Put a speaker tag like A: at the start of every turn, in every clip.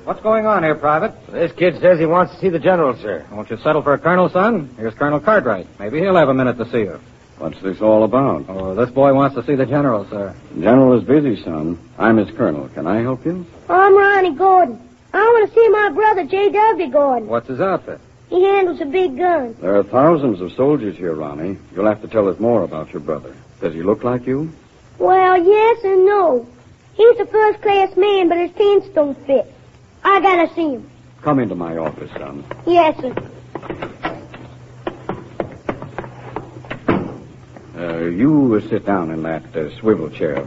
A: What's going on here, Private?
B: This kid says he wants to see the general, sir.
A: Won't you settle for a colonel, son? Here's Colonel Cartwright. Maybe he'll have a minute to see you.
C: What's this all about?
A: Oh, this boy wants to see the general, sir.
C: The general is busy, son. I'm his colonel. Can I help you?
D: I'm Ronnie Gordon. I want to see my brother, J.W. Gordon.
A: What's his outfit?
D: He handles a big gun.
C: There are thousands of soldiers here, Ronnie. You'll have to tell us more about your brother. Does he look like you?
D: Well, yes and no. He's a first-class man, but his pants don't fit. I gotta see him.
C: Come into my office, son.
D: Yes, sir.
C: You sit down in that swivel chair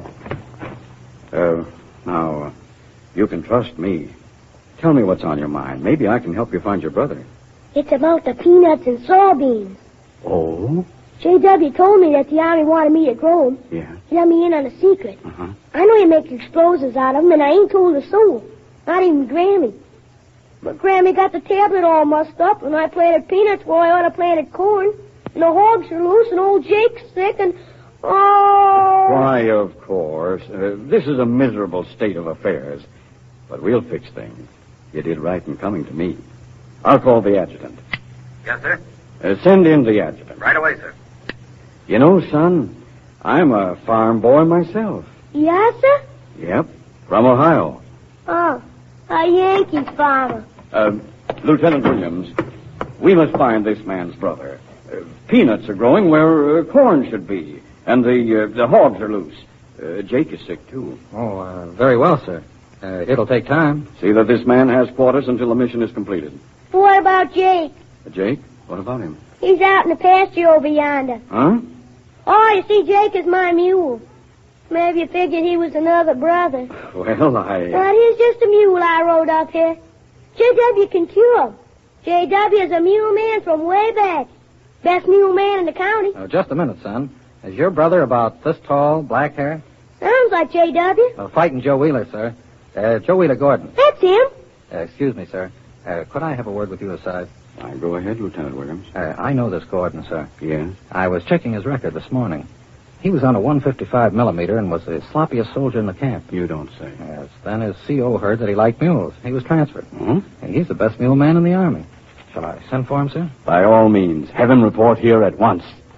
C: there. Now, you can trust me. Tell me what's on your mind. Maybe I can help you find your brother.
D: It's about the peanuts and soybeans.
C: Oh?
D: J.W. told me that the Army wanted me to grow them.
C: Yeah.
D: He let me in on a secret.
C: Uh-huh.
D: I know you make explosives out of them, and I ain't told a soul. Not even Grammy. But Grammy got the tablet all mussed up, and I planted peanuts where I ought to planted corn. And the hogs are loose, and old Jake's sick, and... Oh!
C: Why, of course. This is a miserable state of affairs. But we'll fix things. You did right in coming to me. I'll call the adjutant.
B: Yes, sir.
C: Send in the adjutant.
B: Right away, sir.
C: You know, son, I'm a farm boy myself.
D: Yes, sir?
C: Yep, from Ohio.
D: Oh, a Yankee farmer.
C: Lieutenant Williams, we must find this man's brother. Peanuts are growing where corn should be, and the hogs are loose. Jake is sick, too.
A: Oh, very well, sir. It'll take time.
C: See that this man has quarters until the mission is completed.
D: What about Jake?
C: Jake? What about him?
D: He's out in the pasture over yonder.
C: Huh?
D: Oh, you see, Jake is my mule. Maybe you figured he was another brother.
C: Well,
D: But he's just a mule I rode up here. J.W. can cure him. J.W. is a mule man from way back. Best mule man in the county.
A: Just a minute, son. Is your brother about this tall, black hair?
D: Sounds like J.W.
A: Fighting Joe Wheeler, sir. Joe Wheeler Gordon.
D: That's him.
A: Excuse me, sir. Could I have a word with you aside?
C: Go ahead, Lieutenant Williams.
A: I know this Gordon, sir.
C: Yes?
A: I was checking his record this morning. He was on a 155 millimeter and was the sloppiest soldier in the camp.
C: You don't say.
A: Yes. Then his CO heard that he liked mules. He was transferred.
C: Hmm?
A: And he's the best mule man in the Army. Shall I send for him, sir?
C: By all means. Have him report here at once.